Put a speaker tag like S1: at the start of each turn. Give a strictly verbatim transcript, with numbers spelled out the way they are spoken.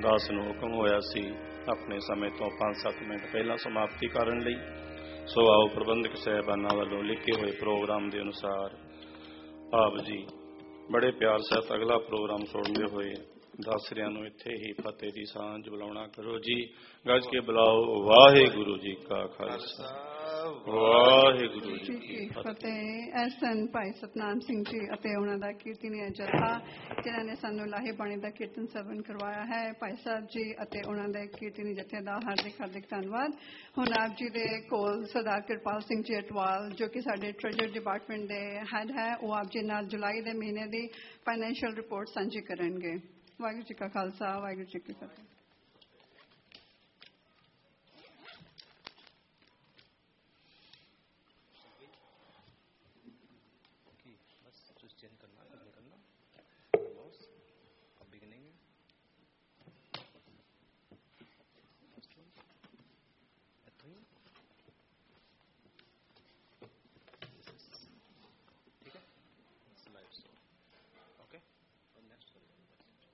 S1: ਦਾਸ ਨੂੰ ਹੁਕਮ ਹੋਇਆ ਸੀ ਆਪਣੇ ਸਮੇਂ ਤੋਂ ਪੰਜ ਸੱਤ ਮਿੰਟ ਪਹਿਲਾਂ ਸਮਾਪਤੀ ਕਰਨ ਲਈ। ਸੋ ਆਓ ਪ੍ਰਬੰਧਕ ਸਾਹਿਬਾਨਾਂ ਵੱਲੋਂ ਲਿਖੇ ਹੋਏ ਪ੍ਰੋਗਰਾਮ ਦੇ ਅਨੁਸਾਰ ਆਪ ਜੀ ਬੜੇ ਪਿਆਰ ਸਹਿਤ ਅਗਲਾ ਪ੍ਰੋਗਰਾਮ ਸੁਣਦੇ ਹੋਏ ਦਾਸਰਿਆਂ ਨੂੰ ਇੱਥੇ ਹੀ ਫਤਿਹ ਦੀ ਸਾਂਝ ਬੁਲਾਉਣਾ ਕਰੋ ਜੀ। ਗੱਜ ਕੇ ਬੁਲਾਓ। ਵਾਹਿਗੁਰੂ ਜੀ ਕਾ ਖਾਲਸਾ, ਵਾਹਿਗੁਰੂ ਜੀ ਕੀ
S2: ਫਤਿਹ। ਇਹ ਸਨ ਭਾਈ ਸਤਨਾਮ ਸਿੰਘ ਜੀ ਅਤੇ ਉਹਨਾਂ ਦਾ ਕੀਰਤਨੀਆ ਜਥਾ ਜਿਨ੍ਹਾਂ ਨੇ ਸਾਨੂੰ ਲਾਹੇ ਬਾਣੀ ਦਾ ਕੀਰਤਨ ਸਰਵਨ ਕਰਵਾਇਆ ਹੈ। ਭਾਈ ਸਾਹਿਬ ਜੀ ਅਤੇ ਉਹਨਾਂ ਦੇ ਕੀਰਤਨੀ ਜਥੇ ਦਾ ਹਾਰਦਿਕ ਹਾਰਦਿਕ ਧੰਨਵਾਦ। ਹੁਣ ਆਪ ਜੀ ਦੇ ਕੋਲ ਸਰਦਾਰ ਕਿਰਪਾਲ ਸਿੰਘ ਜੀ ਅਟਵਾਲ ਜੋ ਕਿ ਸਾਡੇ ਟ੍ਰੈਜਰ ਡਿਪਾਰਟਮੈਂਟ ਦੇ ਹੈਡ ਹੈ, ਉਹ ਆਪ ਜੀ ਨਾਲ ਜੁਲਾਈ ਦੇ ਮਹੀਨੇ ਦੀ ਫਾਈਨੈਂਸ਼ੀਅਲ ਰਿਪੋਰਟ ਸਾਂਝੀ ਕਰਨਗੇ। ਵਾਹਿਗੁਰੂ ਜੀ ਕਾ ਖਾਲਸਾ, ਵਾਹਿਗੁਰੂ ਜੀ ਕੀ ਫਤਿਹ।